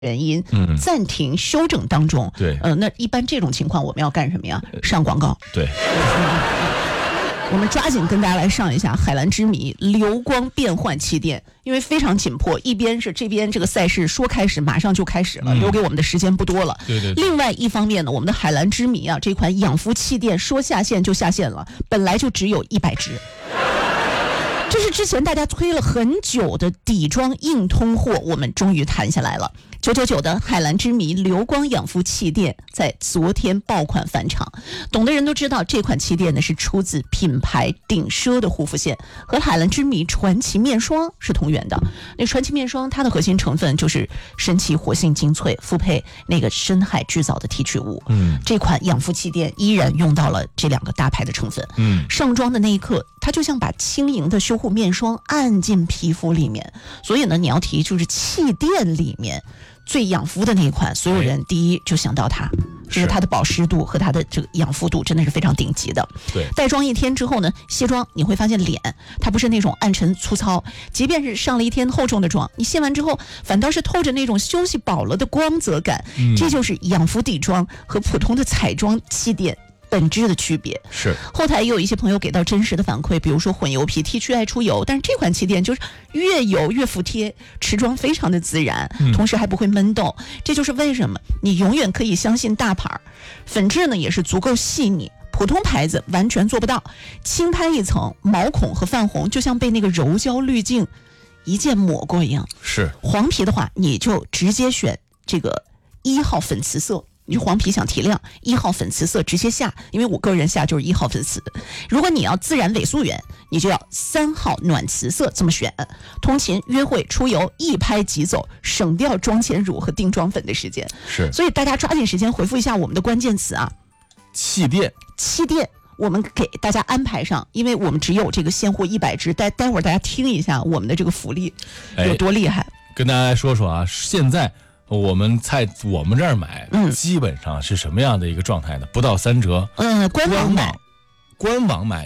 原因暂停休整当中。 对， 那一般这种情况我们要干什么呀？上广告。 对。 我们抓紧跟大家来上一下海蓝之谜流光变换气垫，因为非常紧迫，一边是这边这个赛事说开始马上就开始了，留给我们的时间不多了。 对。 另外一方面呢，我们的海蓝之谜啊，这款养肤气垫说下线就下线了，本来就只有100支。这是之前大家催了很久的底妆硬通货，我们终于谈下来了。999的海蓝之谜流光养肤气垫在昨天爆款返场，懂的人都知道这款气垫呢是出自品牌顶奢的护肤线，和海蓝之谜传奇面霜是同源的。那传奇面霜它的核心成分就是神奇活性精粹，复配那个深海制造的提取物。这款养肤气垫依然用到了这2个大牌的成分。上妆的那一刻，它就像把轻盈的修护面霜按进皮肤里面，所以呢，你要提就是气垫里面最养肤的那一款，所有人第一就想到它，就是它的保湿度和它的这个养肤度真的是非常顶级的。 对， 带妆1天之后呢，卸妆你会发现脸它不是那种暗沉粗糙，即便是上了1天厚重的妆，你卸完之后反倒是透着那种休息饱了的光泽感。这就是养肤底妆和普通的彩妆气垫本质的区别。 是， 后台也有一些朋友给到真实的反馈，比如说混油皮 T 区爱出油，但是这款气垫就是越油越服帖，持妆非常的自然，同时还不会闷痘。这就是为什么你永远可以相信大牌，粉质呢也是足够细腻，普通牌子完全做不到。轻拍一层，毛孔和泛红就像被那个柔焦滤镜一键抹过一样。 是， 黄皮的话你就直接选这个1号粉瓷色，你黄皮想提亮，1号粉瓷色直接下，因为我个人下就是1号粉瓷。如果你要自然伪素颜，你就要3号暖瓷色这么选。通勤约会出游一拍即走，省掉妆前乳和定妆粉的时间。 是， 所以大家抓紧时间回复一下我们的关键词啊， 气垫。 我们给大家安排上，因为我们只有这个现货100支，待会儿大家听一下我们的这个福利有多厉害。 跟大家来说说啊，现在我们在我们这儿买，基本上是什么样的一个状态呢？不到3折。官网买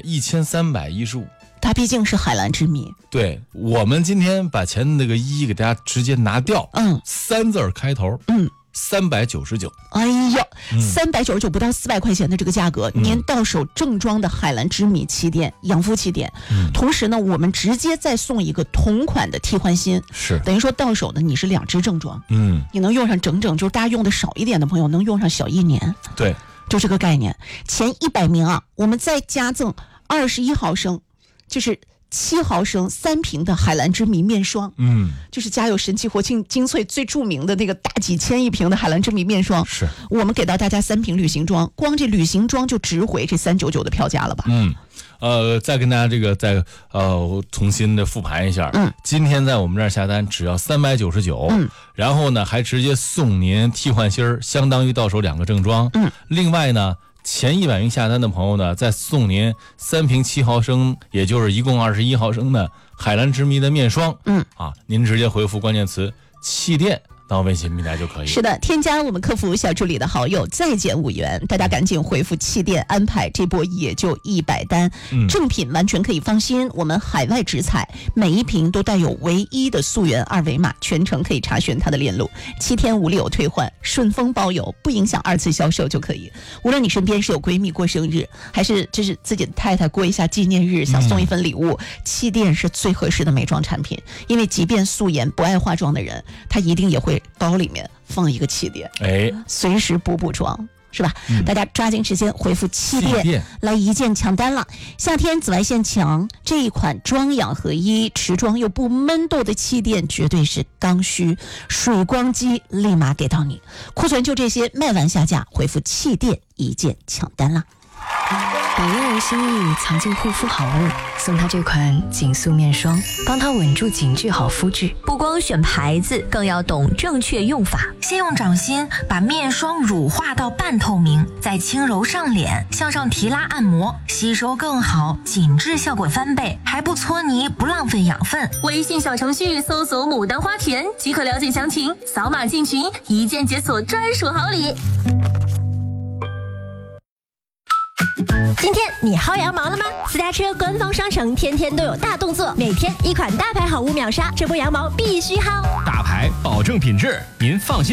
1315。 它毕竟是海蓝之谜。 对，我们今天把前的那个1给大家直接拿掉。3字开头。399。 哎呀，399不到400块钱的这个价格，您到手正装的海蓝之谜气垫、养肤气垫。同时呢，我们直接再送一个同款的替换芯， 是等于说到手呢你是2支正装。你能用上整整，就是大家用的少一点的朋友能用上小1年。 对， 就这个概念。前100名啊，我们再加赠21毫升，就是7毫升3瓶的海蓝之谜面霜。就是家有神奇活性精粹最著名的那个大几千1瓶的海蓝之谜面霜。 是， 我们给到大家3瓶旅行装，光这旅行装就值回这399的票价了吧。 再跟大家这个重新的复盘一下。今天在我们这儿下单只要399。然后呢还直接送您替换芯，相当于到手2个正装。另外呢前100名下单的朋友呢，再送您3瓶7毫升，也就是一共21毫升的海蓝之谜的面霜。您直接回复关键词气垫到微信平台就可以。 是的，添加我们客服小助理的好友再减5元，大家赶紧回复气垫安排，这波也就100单。正品完全可以放心，我们海外直采，每一瓶都带有唯一的溯源2维码，全程可以查询它的链路，7天无理由退换，顺丰包邮，不影响2次销售就可以。无论你身边是有闺蜜过生日，还是就是自己的太太过一下纪念日想送一份礼物，气垫是最合适的美妆产品。因为即便素颜不爱化妆的人，他一定也会包里面放一个气垫，随时补妆，是吧？大家抓紧时间回复气垫来一键抢单了。夏天紫外线强，这一款妆养合一、持妆又不闷痘的气垫绝对是刚需，水光肌立马给到你。库存就这些，卖完下架，回复气垫一键抢单啦。 把温柔心意藏进护肤好物，送他这款紧塑面霜，帮他稳住紧致好肤质。 不光选牌子，更要懂正确用法。 先用掌心把面霜乳化到半透明，再轻柔上脸，向上提拉按摩，吸收更好，紧致效果翻倍，还不搓泥，不浪费养分。 微信小程序搜索牡丹花田即可了解详情，扫码进群，一键解锁专属好礼。 今天你薅羊毛了吗？私家车官方商城天天都有大动作，每天一款大牌好物秒杀，这波羊毛必须薅。 大牌保证品质，您放心。